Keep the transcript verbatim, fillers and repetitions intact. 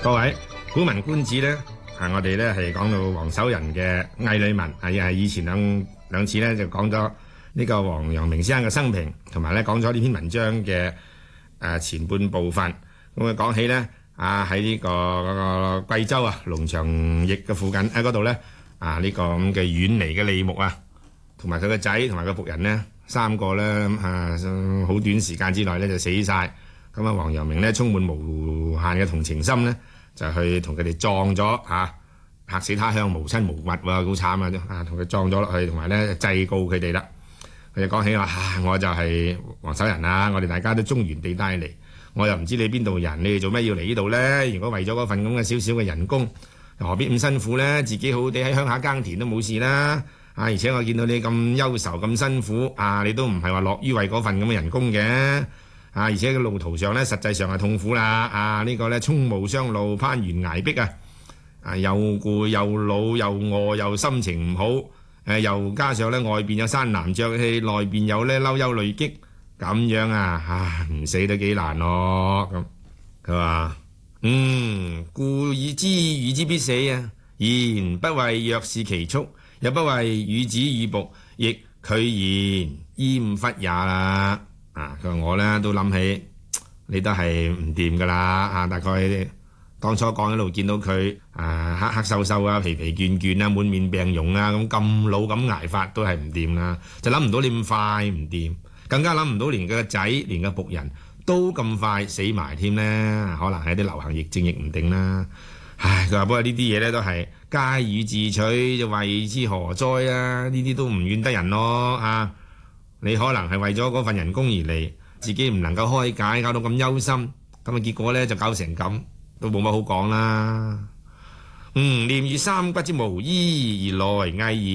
各位古文觀止咧，啊，我哋咧係講到王守仁嘅《魏女文》，啊，又係以前兩兩次咧就講咗呢個王陽明先生嘅生平，同埋咧講咗呢篇文章嘅誒前半部分。咁啊講起咧，啊喺呢個嗰個貴州啊龍場驛嘅附近喺嗰度咧，啊呢個咁嘅遠離嘅李牧啊，同埋佢個仔同埋個僕人咧，三個咧啊好短時間之內咧就死晒。咁啊，王陽明咧充滿無限嘅同情心咧，就去同佢哋葬咗嚇，嚇死他鄉無親無物喎，好慘啊！啊，同佢葬咗落去，同埋咧祭告佢哋啦。佢就講起話：啊，我就係王守仁啊！我哋大家都中原地帶嚟，我又唔知你邊度人，你哋做咩要嚟呢度咧？如果為咗嗰份咁嘅少少嘅人工，何必咁辛苦咧？自己好好地喺鄉下耕田都冇事啦。啊，而且我見到你咁憂愁咁辛苦，啊，你都唔係話樂於為嗰份咁嘅人工嘅。啊！而且個路途上咧，實際上係痛苦啦。啊，呢個咧，葱無雙路，攀懸崖壁啊！啊，又攰又老又餓又心情唔好。誒，又加上咧外邊有山南瘴氣，內邊有咧嬲憂累積，咁樣啊，唉，唔死都幾難咯。咁佢話：嗯，故以知與之必死啊！然不為若是其畜，又不為與子與僕，亦拒言焉忽也啦。啊！佢話我咧都諗起，你都係唔掂噶啦啊！大概當初講一路見到佢啊黑黑瘦瘦啊、疲疲倦倦啊、滿面病容啊，咁咁老咁捱法都係唔掂啦。就諗唔到你咁快唔掂，更加諗唔到連佢個仔、連個僕人都咁快死埋添咧。可能係啲流行疫症亦唔定啦。唉，佢話不過呢啲嘢咧都係皆與自取，就為之何哉啊？呢啲都唔怨得人咯啊！你可能係為咗嗰份人工而嚟，自己唔能夠開解，搞到咁憂心，咁啊結果咧就搞成咁，都冇乜好講啦。嗯，念與三骨之無依而來，毅